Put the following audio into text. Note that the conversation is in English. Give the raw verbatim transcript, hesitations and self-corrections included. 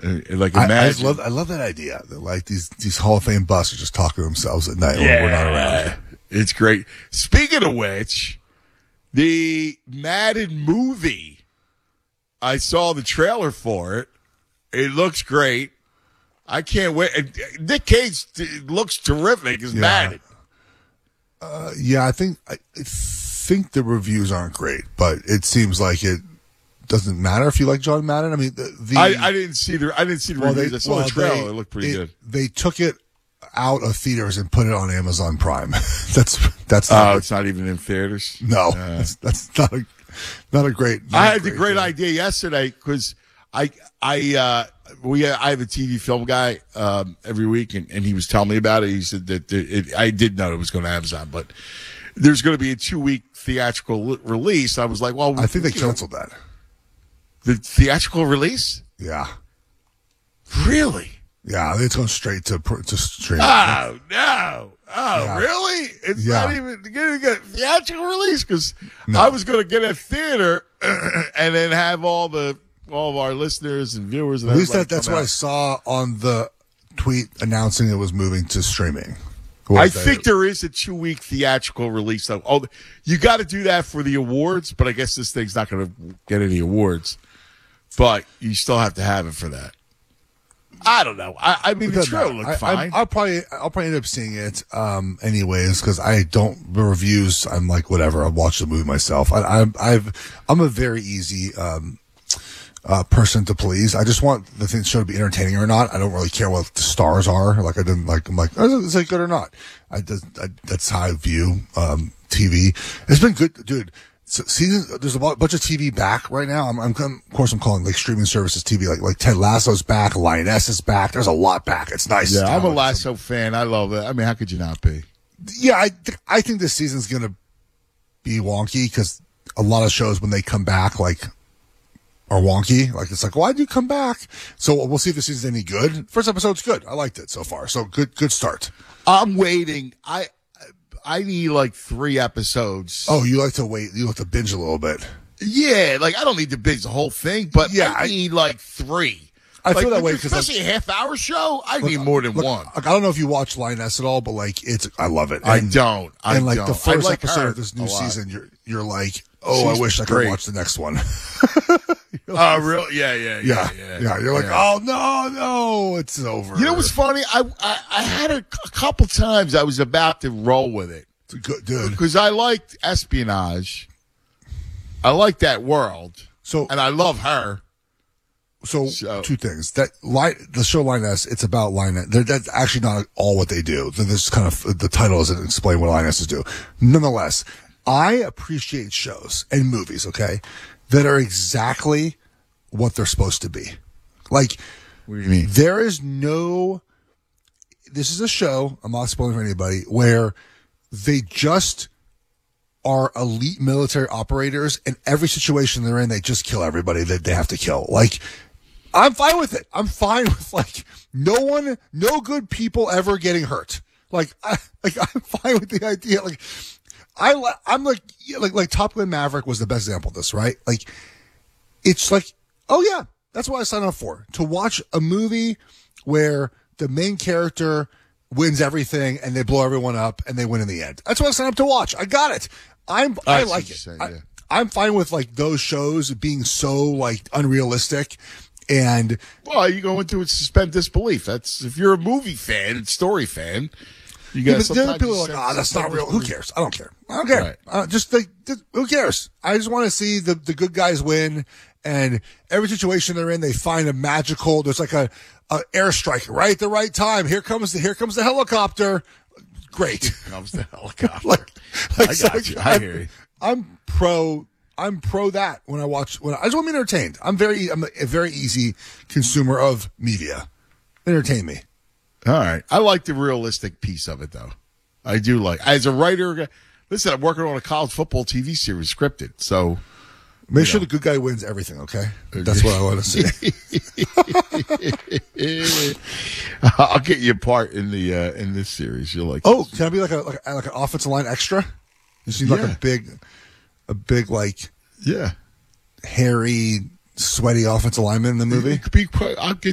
Uh, like I, imagine. I just love, I love that idea. That like these these Hall of Fame busts are just talking to themselves at night yeah, when we're not around. It's great. Speaking of which, the Madden movie, I saw the trailer for it. It looks great. I can't wait. Nick Cage looks terrific as Yeah. Madden. Uh, yeah, I think I think the reviews aren't great, but it seems like it doesn't matter if you like John Madden. I mean, the, the I, I didn't see the I didn't see the well, reviews. they, I saw well, the trailer. they- It looked pretty it- good. They took it out of theaters and put it on Amazon Prime. that's that's Oh, not, it's not even in theaters. no, Uh, that's, that's not a not a great. Not I a had the great thing. idea yesterday because I I uh, we I have a T V film guy um, every week, and, and he was telling me about it. He said that the, it, I did know it was going to Amazon, but there's going to be a two week theatrical li- release. I was like, well, I think they you know, canceled that. the theatrical release. Yeah, Really? yeah, it's going straight to pr- to stream. Oh no! Oh Yeah. really? It's Yeah. not even going to get a theatrical release because No. I was going to get a theater and then have all the all of our listeners and viewers. And At least everybody that, that's come what out. I saw on the tweet announcing it was moving to streaming. I Was that- think there is a two week theatrical release though. Oh, you got to do that for the awards, but I guess this thing's not going to get any awards. But you still have to have it for that. I don't know. I, I mean, It the doesn't trailer matter. looked I, fine. I, I'll probably I'll probably end up seeing it um, anyways because I don't the reviews. I'm like whatever. I'll watch the movie myself. I, I'm I've I'm a very easy um, uh, person to please. I just want the thing show to be entertaining or not. I don't really care what the stars are. Like I didn't like. I'm like oh, is it good or not? I, just, I that's how I view um, T V. It's been good, dude. So season, there's a bunch of T V back right now. I'm, I'm, of course, I'm calling like streaming services T V, like like Ted Lasso's back, Lioness is back. There's a lot back. It's nice. yeah, I'm a It's- Lasso fan. I love it. I mean, how could you not be? Yeah, I th- I think this season's gonna be wonky because a lot of shows when they come back like are wonky. Like it's like why'd you come back? So we'll see if the season's any good. First episode's good. I liked it so far. So good good start. I'm waiting. I I need like three episodes. Oh, you like to wait? You like to binge a little bit. Yeah, like I don't need to binge the whole thing, but Yeah, I I- need like three. I like, feel that way because because especially a half hour show, I need more than Look, one. Like, I don't know if you watch Lioness at all, but like it's I love it. I And- don't. I and like don't. the first I like episode her of this new a lot. season, you're you're like, oh, She's I wish I could great. watch the next one. Oh, really? Yeah, yeah, yeah, yeah, yeah, yeah. You're like, yeah. oh no, no, it's over. You know what's funny? I I, I had a, a couple times I was about to roll with it It's a good, dude. because I liked espionage. I like that world, So and I love her. So, So- two things that line the show Lioness. It's about Lioness. They're, that's actually not all what they do. This kind of the title doesn't explain what Lionesses do. Nonetheless, I appreciate shows and movies. Okay, that are exactly what they're supposed to be. Like, What do you mean? there is no. This is a show. I'm not spoiling for anybody. Where they just are elite military operators, and every situation they're in, they just kill everybody that they have to kill. Like. I'm fine with it. I'm fine with like no one, no good people ever getting hurt. Like, I, like I'm fine with the idea. Like, I, li- I'm like, yeah, like, like Top Gun Maverick was the best example of this, right? Like, it's like, oh yeah, that's what I signed up for, to watch a movie where the main character wins everything and they blow everyone up and they win in the end. That's what I signed up to watch. I got it. I'm, I see like what it. you're saying, I, yeah. I'm fine with like those shows being so like unrealistic. And Well, you go into it suspend disbelief. That's if you're a movie fan and story fan. You yeah, got but the other people are like, ah, that's not real. Who cares? I don't care. I don't care. Right. Uh, just like, just, who cares? I just want to see the, the good guys win. And every situation they're in, they find a magical. There's like a, a airstrike right at the right time. Here comes the here comes the helicopter. Great. Comes the helicopter. like, like, I so got you. I I'm- hear you. I'm pro. I'm pro that when I watch. When I, I just want to be entertained. I'm very. I'm a, a very easy consumer of media. Entertain me. All right. I like the realistic piece of it, though. I do like. As a writer, listen, I'm working on a college football T V series scripted. So Make sure the good guy wins everything. Okay, that's what I want to see. I'll get you a part in the uh, in this series. You'll like. Oh, can I be like a like, a, like an offensive line extra? You see, like Yeah. a big, a big like yeah. hairy, sweaty offensive lineman in the movie. It could be quite- I'll get